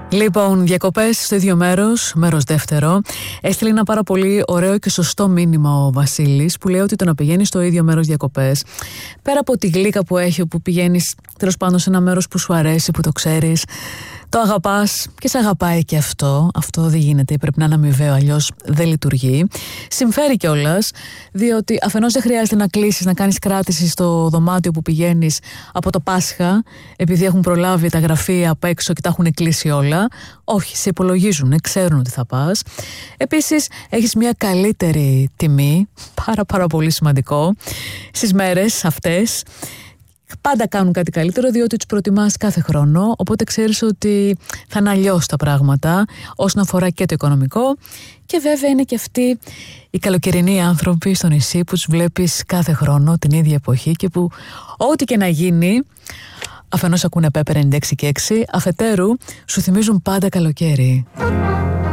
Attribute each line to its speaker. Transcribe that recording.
Speaker 1: Λοιπόν, διακοπές στο ίδιο μέρος δεύτερο. Έστειλε ένα πάρα πολύ ωραίο και σωστό μήνυμα ο Βασίλης, που λέει ότι το να πηγαίνεις στο ίδιο μέρος διακοπές, πέρα από τη γλύκα που έχει, που πηγαίνεις τέλος πάντων σε ένα μέρος που σου αρέσει, που το ξέρεις, το αγαπάς και σε αγαπάει και αυτό. Αυτό δεν γίνεται, πρέπει να είναι αμοιβαίο, αλλιώς δεν λειτουργεί. Συμφέρει κιόλας, διότι αφενός δεν χρειάζεται να κλείσεις, να κάνεις κράτηση στο δωμάτιο που πηγαίνεις από το Πάσχα, επειδή έχουν προλάβει τα γραφεία απ' έξω και τα έχουν κλείσει όλα. Όχι, σε υπολογίζουν, ξέρουν ότι θα πας. Επίσης, έχεις μια καλύτερη τιμή, πάρα πολύ σημαντικό, στις μέρες αυτές. Πάντα κάνουν κάτι καλύτερο, διότι τους προτιμάς κάθε χρόνο, οπότε ξέρεις ότι θα είναι αλλιώς τα πράγματα όσον αφορά και το οικονομικό. Και βέβαια είναι και αυτοί οι καλοκαιρινοί άνθρωποι στο νησί που τους βλέπεις κάθε χρόνο την ίδια εποχή και που ό,τι και να γίνει, αφενός ακούνε Pepper 96 και 6, αφετέρου σου θυμίζουν πάντα καλοκαίρι.